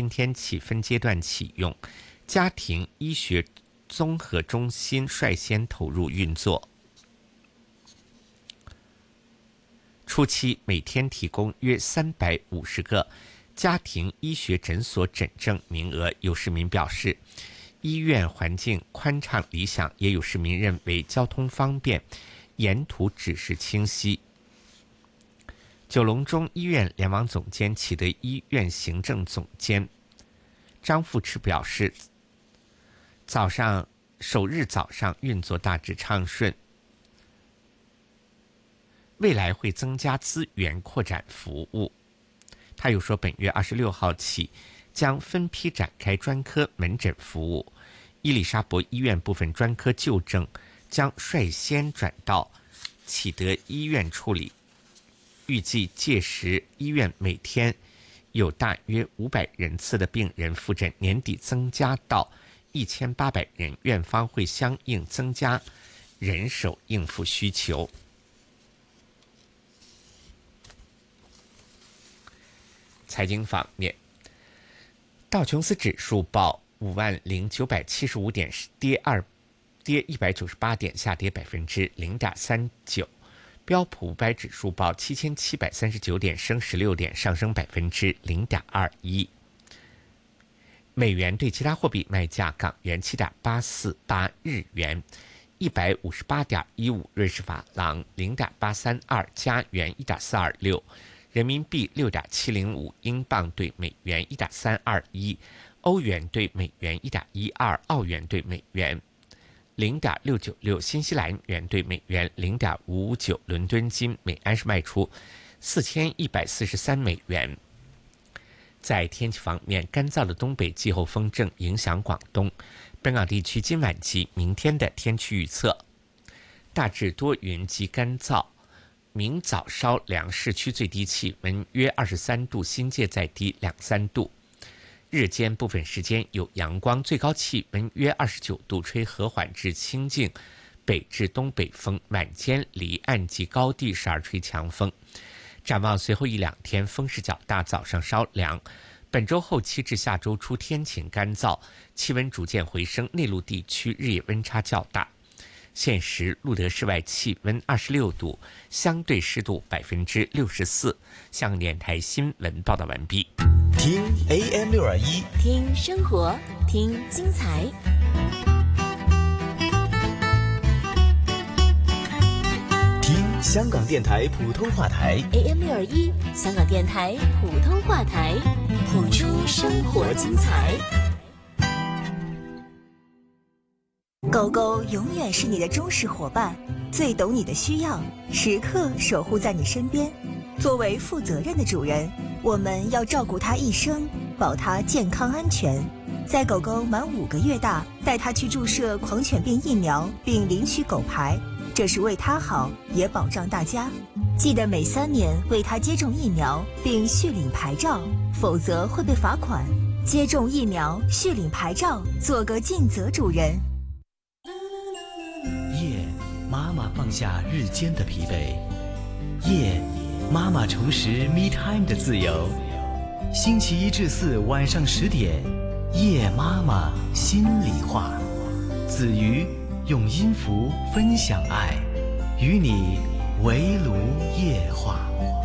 今天起分阶段启用，家庭医学综合中心率先投入运作。初期每天提供约350个家庭医学诊所诊症名额。有市民表示，医院环境宽敞理想，也有市民认为交通方便，沿途指示清晰。九龙中医院联网总监、启德医院行政总监张富驰表示，首日早上运作大致畅顺，未来会增加资源，扩展服务。他又说，本月26号起将分批展开专科门诊服务，伊丽莎白医院部分专科就诊将率先转到启德医院处理。预计届时医院每天有大约500人次的病人复诊，年底增加到1800人，院方会相应增加人手应付需求。财经方面，道琼斯指数报50975点，跌198点，下跌0.39%。标普500指数报7739点，升16点，上升0.21%。美元对其他货币卖价：港元7.848，日元158.15，瑞士法郎0.832，加元1.426，人民币6.705，英镑对美元1.321，欧元对美元1.12，澳元对美元0.696，新西兰元对美元0.559，伦敦金每安士卖出4143美元。在天气方面，干燥的东北季候风正影响广东。本港地区今晚及明天的天气预测：大致多云及干燥，明早稍凉，市区最低气温约23度，新界再低2-3度。日间部分时间有阳光，最高气温约29度，吹和缓至清劲北至东北风，晚间离岸及高地时而吹强风。展望随后1-2天风势较大，早上稍凉。本周后期至下周初天晴干燥，气温逐渐回升，内陆地区日夜温差较大。现时路德室外气温26度，相对湿度64%。香港电台新闻报道完毕。 听 AM621， 听生活，听精彩。 听香港电台普通话台 AM621，香港电台普通话台，谱出生活精彩。 狗狗永远是你的忠实伙伴，最懂你的需要，时刻守护在你身边。作为负责任的主人，我们要照顾它一生，保它健康安全。在狗狗满5个月大，带它去注射狂犬病疫苗，并领取狗牌，这是为它好，也保障大家。记得每3年为它接种疫苗，并续领牌照，否则会被罚款。接种疫苗，续领牌照，做个尽责主人。 夜，妈妈放下日间的疲惫。夜，妈妈重拾 Me Time 的自由。星期1至4晚上10点，夜妈妈心里话。子瑜用音符分享爱，与你围炉夜话。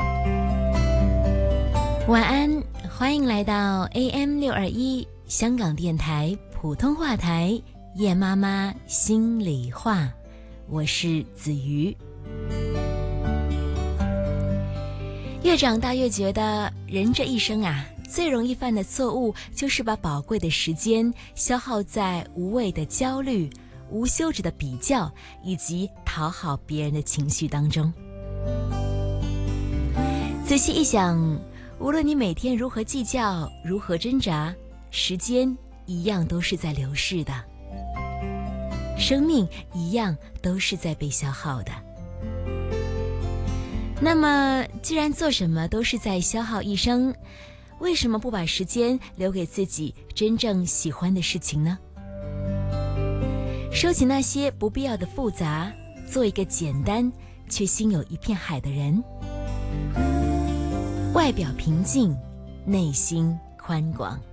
晚安，欢迎来到 AM621 香港电台普通话台，夜妈妈心里话。我是子瑜。越长大越觉得人这一生啊，最容易犯的错误就是把宝贵的时间消耗在无谓的焦虑、无休止的比较以及讨好别人的情绪当中。仔细一想，无论你每天如何计较、如何挣扎，时间一样都是在流逝的，生命一样都是在被消耗的。那么既然做什么都是在消耗一生，为什么不把时间留给自己真正喜欢的事情呢？收起那些不必要的复杂，做一个简单却心有一片海的人，外表平静，内心宽广。